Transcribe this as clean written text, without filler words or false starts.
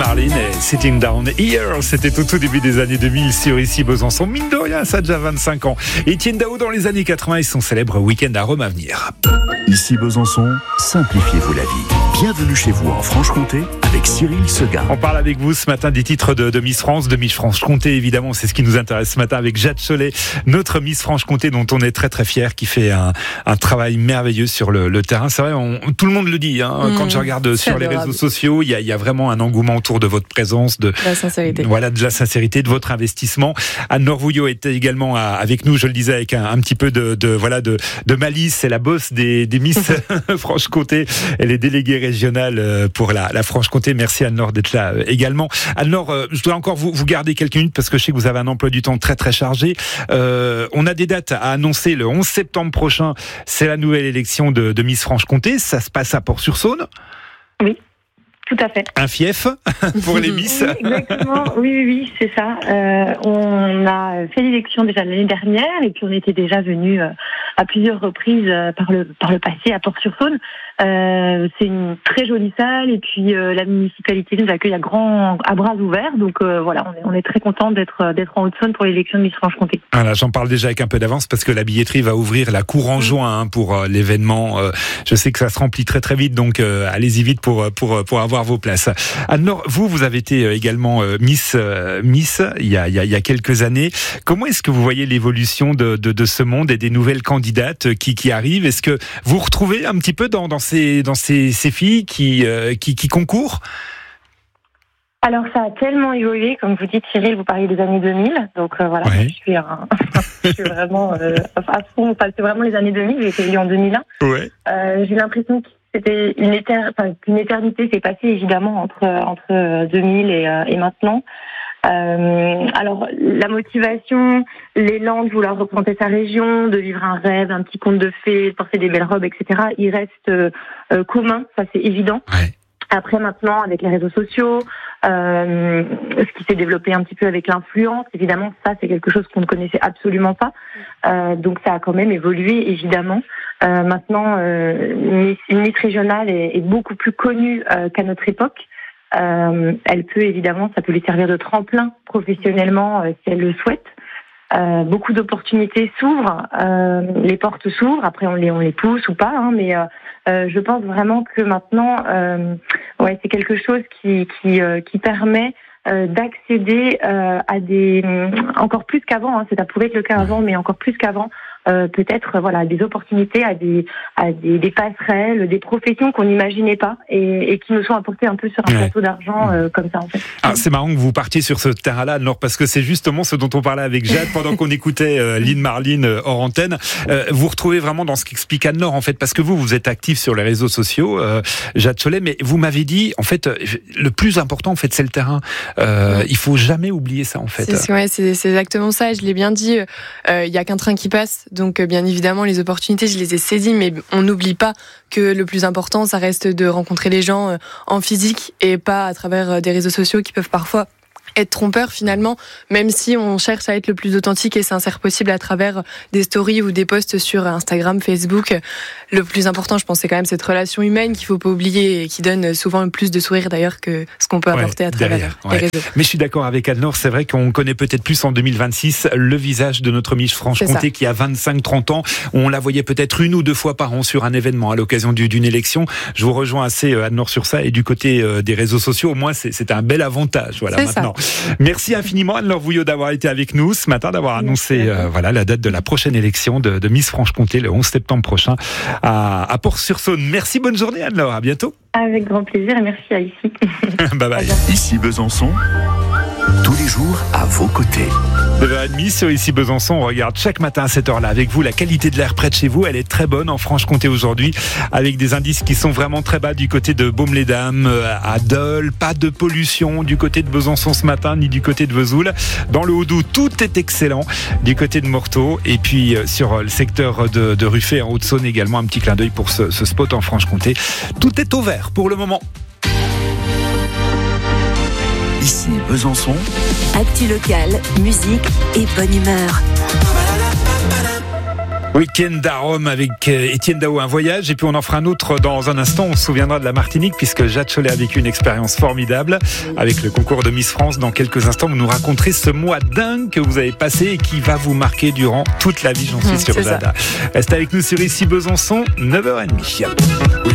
Marlin et Sitting Down Here, c'était au tout début des années 2000 sur Ici Besançon. Mine de rien, ça a déjà 25 ans. Etienne Dao dans les années 80 et son célèbre week-end à Rome à venir. Ici Besançon, simplifiez-vous la vie. Bienvenue chez vous en Franche-Comté avec Cyril Seguin. On parle avec vous ce matin des titres de Miss France, de Miss Franche-Comté évidemment, c'est ce qui nous intéresse ce matin avec Jade Cholet, notre Miss Franche-Comté dont on est très très fier, qui fait un travail merveilleux sur le terrain. C'est vrai, tout le monde le dit, quand je regarde sur les réseaux sociaux, il y a vraiment un engouement autour de votre présence, de la sincérité. Voilà, de la sincérité, de votre investissement. Anne-Laure Vouillot était également avec nous, je le disais, avec un petit peu de malice. C'est la boss des Miss Franche-Comté. Elle est déléguée régionale pour la Franche-Comté. Merci Anne-Laure d'être là également. Anne-Laure, je dois encore vous garder quelques minutes parce que je sais que vous avez un emploi du temps très très chargé. On a des dates à annoncer. Le 11 septembre prochain, c'est la nouvelle élection de Miss Franche-Comté. Ça se passe à Port-sur-Saône. Oui. Tout à fait. Un fief pour les Miss. Oui, exactement. Oui, c'est ça. On a fait l'élection déjà l'année dernière et puis on était déjà venu à plusieurs reprises par le passé à Port-sur-Saône. C'est une très jolie salle et puis la municipalité nous accueille à bras ouverts. Donc voilà, on est très content d'être en Haute-Saône pour l'élection de Miss Franche-Comté. Voilà, j'en parle déjà avec un peu d'avance parce que la billetterie va ouvrir la cour en juin pour l'événement. Je sais que ça se remplit très très vite, donc allez-y vite pour avoir vos places. Anne-Laure, vous avez été également Miss il y a quelques années. Comment est-ce que vous voyez l'évolution de ce monde et des nouvelles candidates qui arrivent? Est-ce que vous retrouvez un petit peu dans ces filles qui concourent? Alors ça a tellement évolué, comme vous dites Cyril, vous parliez des années 2000, donc voilà, ouais. je suis vraiment à fond, enfin, c'est vraiment les années 2000, j'ai été élue en 2001. Ouais. J'ai l'impression que c'était une éternité s'est passée évidemment entre 2000 et maintenant. Alors la motivation, l'élan de vouloir représenter sa région, de vivre un rêve, un petit conte de fées, de porter des belles robes, etc. Il reste commun, ça c'est évident. Ouais. Après maintenant avec les réseaux sociaux, ce qui s'est développé un petit peu avec l'influence, évidemment ça c'est quelque chose qu'on ne connaissait absolument pas. Donc ça a quand même évolué évidemment. Maintenant une Miss régionale est beaucoup plus connue qu'à notre époque. Elle peut évidemment, ça peut lui servir de tremplin professionnellement si elle le souhaite. Beaucoup d'opportunités s'ouvrent, les portes s'ouvrent. Après on les pousse ou pas, mais je pense vraiment que maintenant, c'est quelque chose qui permet d'accéder à des encore plus qu'avant. Ça pouvait être le cas avant, mais encore plus qu'avant. Peut-être des opportunités à des passerelles, des professions qu'on n'imaginait pas et qui nous sont apportées un peu sur un plateau d'argent comme ça en fait. Ah, c'est marrant que vous partiez sur ce terrain-là, Anne-Laure, parce que c'est justement ce dont on parlait avec Jade pendant qu'on écoutait Lynn Marlin hors antenne. Vous retrouvez vraiment dans ce qu'explique Anne-Laure en fait, parce que vous êtes actif sur les réseaux sociaux, Jade Cholet, mais vous m'avez dit en fait le plus important en fait c'est le terrain. Il faut jamais oublier ça en fait. C'est exactement ça. Je l'ai bien dit. Il y a qu'un train qui passe. Donc bien évidemment les opportunités je les ai saisies, mais on n'oublie pas que le plus important ça reste de rencontrer les gens en physique et pas à travers des réseaux sociaux qui peuvent parfois être trompeurs finalement, même si on cherche à être le plus authentique et sincère possible à travers des stories ou des posts sur Instagram, Facebook. Le plus important, je pense, c'est quand même cette relation humaine qu'il faut pas oublier et qui donne souvent plus de sourire d'ailleurs que ce qu'on peut apporter à travers les réseaux. Mais je suis d'accord avec Anne-Laure, c'est vrai qu'on connaît peut-être plus en 2026 le visage de notre Miss Franche-Comté qui a 25-30 ans. On la voyait peut-être une ou deux fois par an sur un événement à l'occasion d'une élection. Je vous rejoins assez Anne-Laure sur ça et du côté des réseaux sociaux, au moins c'est un bel avantage. Voilà, maintenant. Merci infiniment Anne-Laure Vouillot d'avoir été avec nous ce matin, d'avoir annoncé la date de la prochaine élection de Miss Franche-Comté le 11 septembre prochain à Port-sur-Saône. Merci, bonne journée Anne-Laure, à bientôt. Avec grand plaisir et merci à Ici. Bye bye. Ici Besançon, tous les jours à vos côtés. 9h30 sur Ici Besançon, on regarde chaque matin à cette heure-là avec vous la qualité de l'air près de chez vous. Elle est très bonne en Franche-Comté aujourd'hui, avec des indices qui sont vraiment très bas du côté de Baume-les-Dames, à Dole, pas de pollution du côté de Besançon ce matin, ni du côté de Vesoul. Dans le Haut-Doubs, tout est excellent du côté de Morteau. Et puis sur le secteur de Ruffey, en Haute-Saône également, un petit clin d'œil pour ce spot en Franche-Comté. Tout est au vert pour le moment. Ici Besançon. Actu locale, musique et bonne humeur. Week-end à Rome avec Étienne Daho, un voyage, et puis on en fera un autre dans un instant. On se souviendra de la Martinique puisque Jade Cholet a vécu une expérience formidable avec le concours de Miss France. Dans quelques instants, vous nous raconterez ce mois dingue que vous avez passé et qui va vous marquer durant toute la vie, j'en suis sûr, Jade. Restez avec nous sur Ici Besançon, 9h30.